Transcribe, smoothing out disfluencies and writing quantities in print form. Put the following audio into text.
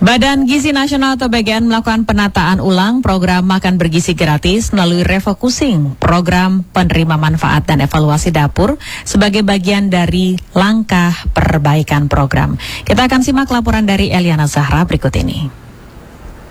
Badan Gizi Nasional atau BGN melakukan penataan ulang program makan bergizi gratis melalui refocusing program penerima manfaat dan evaluasi dapur sebagai bagian dari langkah perbaikan program. Kita akan simak laporan dari Eliana Zahra berikut ini.